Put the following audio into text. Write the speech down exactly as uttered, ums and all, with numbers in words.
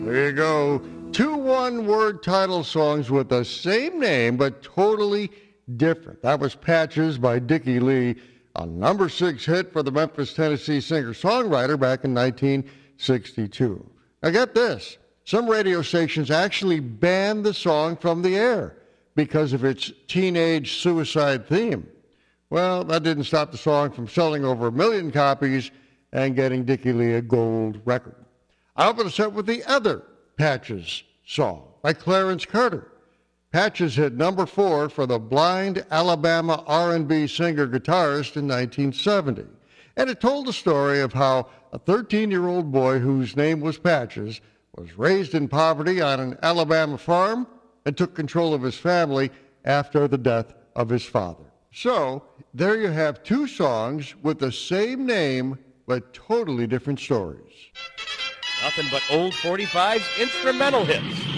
There you go. Two one-word title songs with the same name, but totally different. That was Patches by Dickie Lee, a number six hit for the Memphis, Tennessee singer-songwriter back in nineteen sixty-two. Now get this. Some radio stations actually banned the song from the air because of its teenage suicide theme. Well, that didn't stop the song from selling over a million copies and getting Dickie Lee a gold record. I open the set with the other Patches song by Clarence Carter. Patches hit number four for the blind Alabama R and B singer-guitarist in nineteen seventy. And it told the story of how a thirteen-year-old boy whose name was Patches was raised in poverty on an Alabama farm and took control of his family after the death of his father. So, there you have two songs with the same name but totally different stories. Nothing but old forty-fives instrumental hits.